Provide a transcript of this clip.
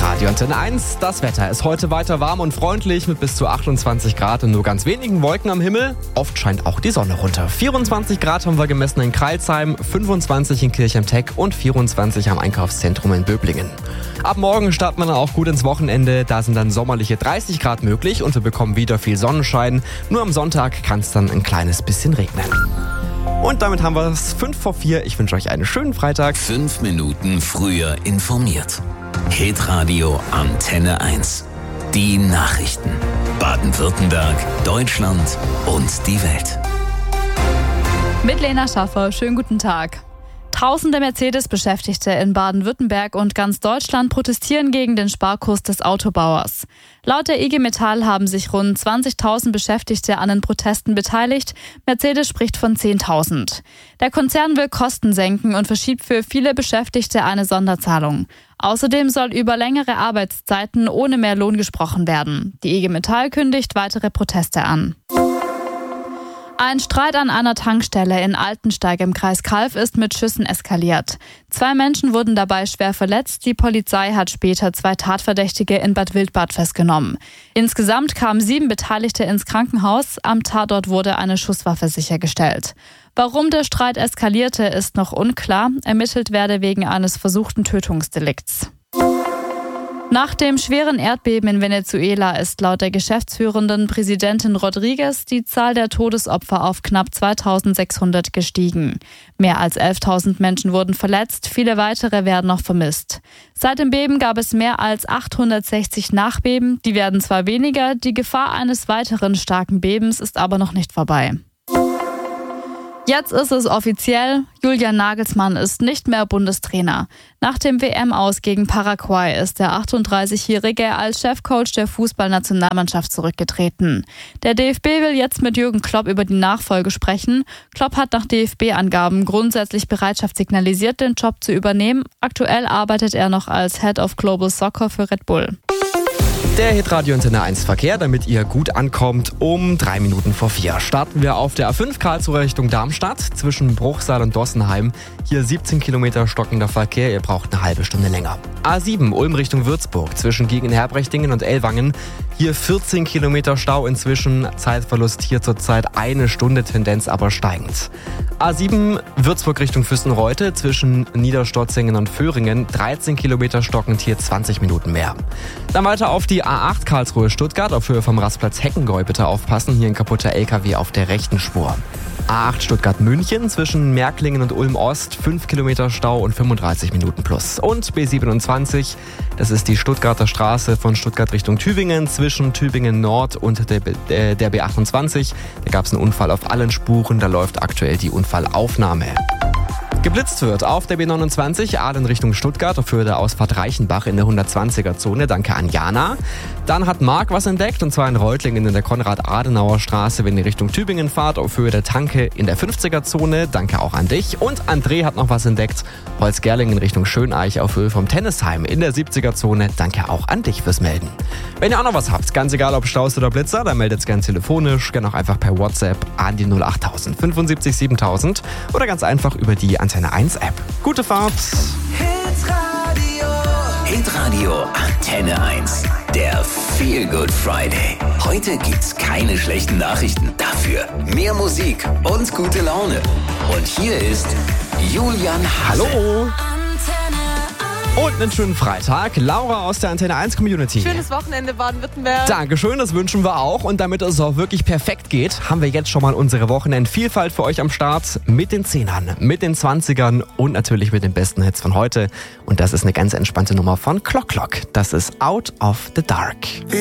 Radio Antenne 1, das Wetter ist heute weiter warm und freundlich mit bis zu 28 Grad und nur ganz wenigen Wolken am Himmel. Oft scheint auch die Sonne runter. 24 Grad haben wir gemessen in Crailsheim, 25 in Kirchheim-Teck und 24 am Einkaufszentrum in Böblingen. Ab morgen starten wir dann auch gut ins Wochenende. Da sind dann sommerliche 30 Grad möglich und wir bekommen wieder viel Sonnenschein. Nur am Sonntag kann es dann ein kleines bisschen regnen. Und damit haben wir es 5:04. Ich wünsche euch einen schönen Freitag. 5 Minuten früher informiert. Hitradio Antenne 1. Die Nachrichten. Baden-Württemberg, Deutschland und die Welt. Mit Lena Schaffer, schönen guten Tag. Tausende Mercedes-Beschäftigte in Baden-Württemberg und ganz Deutschland protestieren gegen den Sparkurs des Autobauers. Laut der IG Metall haben sich rund 20.000 Beschäftigte an den Protesten beteiligt. Mercedes spricht von 10.000. Der Konzern will Kosten senken und verschiebt für viele Beschäftigte eine Sonderzahlung. Außerdem soll über längere Arbeitszeiten ohne mehr Lohn gesprochen werden. Die IG Metall kündigt weitere Proteste an. Ein Streit an einer Tankstelle in Altensteig im Kreis Calw ist mit Schüssen eskaliert. 2 Menschen wurden dabei schwer verletzt. Die Polizei hat später 2 Tatverdächtige in Bad Wildbad festgenommen. Insgesamt kamen 7 Beteiligte ins Krankenhaus. Am Tatort wurde eine Schusswaffe sichergestellt. Warum der Streit eskalierte, ist noch unklar. Ermittelt werde wegen eines versuchten Tötungsdelikts. Nach dem schweren Erdbeben in Venezuela ist laut der geschäftsführenden Präsidentin Rodriguez die Zahl der Todesopfer auf knapp 2.600 gestiegen. Mehr als 11.000 Menschen wurden verletzt, viele weitere werden noch vermisst. Seit dem Beben gab es mehr als 860 Nachbeben. Die werden zwar weniger, die Gefahr eines weiteren starken Bebens ist aber noch nicht vorbei. Jetzt ist es offiziell, Julian Nagelsmann ist nicht mehr Bundestrainer. Nach dem WM-Aus gegen Paraguay ist der 38-Jährige als Chefcoach der Fußballnationalmannschaft zurückgetreten. Der DFB will jetzt mit Jürgen Klopp über die Nachfolge sprechen. Klopp hat nach DFB-Angaben grundsätzlich Bereitschaft signalisiert, den Job zu übernehmen. Aktuell arbeitet er noch als Head of Global Soccer für Red Bull. Der Hitradio Antenne 1 Verkehr, damit ihr gut ankommt, um 3:03. Starten wir auf der A5 Karlsruhe Richtung Darmstadt zwischen Bruchsal und Dossenheim. Hier 17 Kilometer stockender Verkehr, ihr braucht eine halbe Stunde länger. A7 Ulm Richtung Würzburg zwischen Gegenherbrechtingen und Ellwangen. Hier 14 Kilometer Stau inzwischen, Zeitverlust hier zurzeit 1 Stunde, Tendenz aber steigend. A7 Würzburg Richtung Füssenreute zwischen Niederstotzingen und Föhringen 13 Kilometer stockend, hier 20 Minuten mehr. Dann weiter auf die A8 Karlsruhe Stuttgart auf Höhe vom Rastplatz Heckengäu bitte aufpassen, hier ein kaputter LKW auf der rechten Spur. A8 Stuttgart-München zwischen Märklingen und Ulm-Ost 5 Kilometer Stau und 35 Minuten plus. Und B27, das ist die Stuttgarter Straße von Stuttgart Richtung Tübingen zwischen Tübingen Nord und der B28. Da gab es einen Unfall auf allen Spuren, da läuft aktuell die Unfallaufnahme. Geblitzt wird auf der B29 Aalen Richtung Stuttgart auf Höhe der Ausfahrt Reichenbach in der 120er-Zone. Danke an Jana. Dann hat Marc was entdeckt und zwar in Reutlingen in der Konrad-Adenauer-Straße, wenn ihr Richtung Tübingen fahrt, auf Höhe der Tanke in der 50er-Zone. Danke auch an dich. Und André hat noch was entdeckt. Holzgerlingen Richtung Schöneich auf Höhe vom Tennisheim in der 70er-Zone. Danke auch an dich fürs Melden. Wenn ihr auch noch was habt, ganz egal ob Staus oder Blitzer, dann meldet es gerne telefonisch, gerne auch einfach per WhatsApp an die 08000 75 7000 oder ganz einfach über die Antenne 1 App. Gute Fahrt! Hitradio Antenne 1. Der Feel Good Friday. Heute gibt's keine schlechten Nachrichten. Dafür mehr Musik und gute Laune. Und hier ist Julian Hase. Hallo! Und einen schönen Freitag. Laura aus der Antenne 1 Community. Schönes Wochenende Baden-Württemberg. Dankeschön, das wünschen wir auch. Und damit es auch wirklich perfekt geht, haben wir jetzt schon mal unsere Wochenendvielfalt für euch am Start. Mit den 10ern, mit den 20ern und natürlich mit den besten Hits von heute. Und das ist eine ganz entspannte Nummer von Clock Clock. Das ist Out of the Dark.